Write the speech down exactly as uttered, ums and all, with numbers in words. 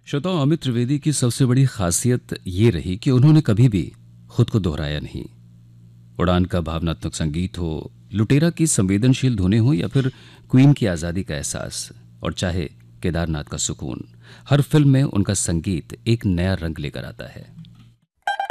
श्रोताओं, अमित त्रिवेदी की सबसे बड़ी खासियत ये रही कि उन्होंने कभी भी खुद को दोहराया नहीं। उड़ान का भावनात्मक संगीत हो, लुटेरा की संवेदनशील धुनें हो या फिर क्वीन की आज़ादी का एहसास, और चाहे केदारनाथ का सुकून, हर फिल्म में उनका संगीत एक नया रंग लेकर आता है।